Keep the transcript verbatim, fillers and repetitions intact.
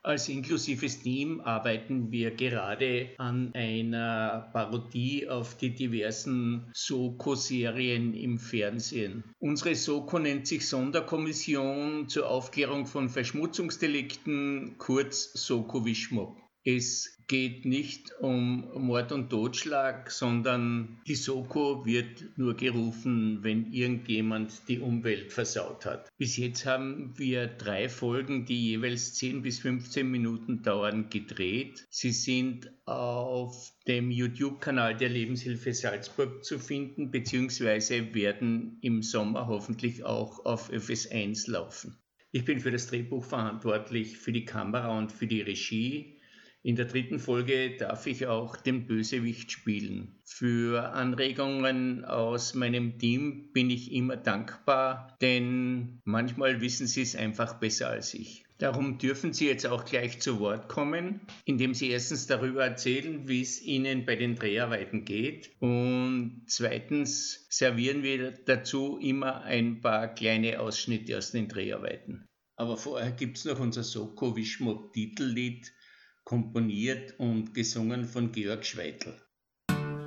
Als inklusives Team arbeiten wir gerade an einer Parodie auf die diversen Soko-Serien im Fernsehen. Unsere Soko nennt sich Sonderkommission zur Aufklärung von Verschmutzungsdelikten, kurz Soko-Wischmopp. Es geht nicht um Mord und Totschlag, sondern die Soko wird nur gerufen, wenn irgendjemand die Umwelt versaut hat. Bis jetzt haben wir drei Folgen, die jeweils zehn bis fünfzehn Minuten dauern, gedreht. Sie sind auf dem YouTube-Kanal der Lebenshilfe Salzburg zu finden, beziehungsweise werden im Sommer hoffentlich auch auf F S eins laufen. Ich bin für das Drehbuch verantwortlich, für die Kamera und für die Regie. In der dritten Folge darf ich auch den Bösewicht spielen. Für Anregungen aus meinem Team bin ich immer dankbar, denn manchmal wissen sie es einfach besser als ich. Darum dürfen Sie jetzt auch gleich zu Wort kommen, indem Sie erstens darüber erzählen, wie es Ihnen bei den Dreharbeiten geht, und zweitens servieren wir dazu immer ein paar kleine Ausschnitte aus den Dreharbeiten. Aber vorher gibt es noch unser Soko Wischmopp Titellied, komponiert und gesungen von Georg Schweitel.